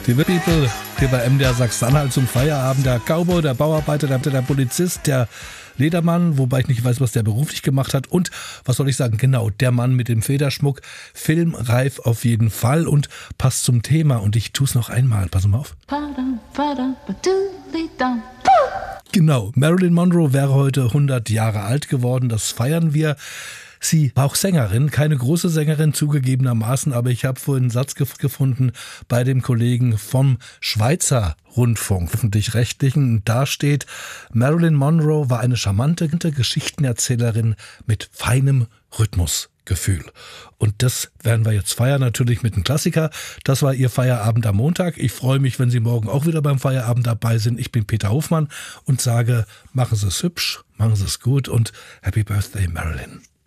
Liebe People, hier bei MDR Sachsen-Anhalt zum Feierabend. Der Cowboy, der Bauarbeiter, der Polizist, der Ledermann, wobei ich nicht weiß, was der beruflich gemacht hat. Und, was soll ich sagen, genau, der Mann mit dem Federschmuck. Filmreif auf jeden Fall und passt zum Thema. Und ich tue es noch einmal. Pass mal auf. Genau, Marilyn Monroe wäre heute 100 Jahre alt geworden. Das feiern wir. Sie war auch Sängerin, keine große Sängerin zugegebenermaßen, aber ich habe vorhin einen Satz gefunden bei dem Kollegen vom Schweizer Rundfunk, öffentlich-rechtlichen. Da steht, Marilyn Monroe war eine charmante Geschichtenerzählerin mit feinem Rhythmusgefühl. Und das werden wir jetzt feiern, natürlich mit einem Klassiker. Das war Ihr Feierabend am Montag. Ich freue mich, wenn Sie morgen auch wieder beim Feierabend dabei sind. Ich bin Peter Hofmann und sage, machen Sie es hübsch, machen Sie es gut und Happy Birthday, Marilyn.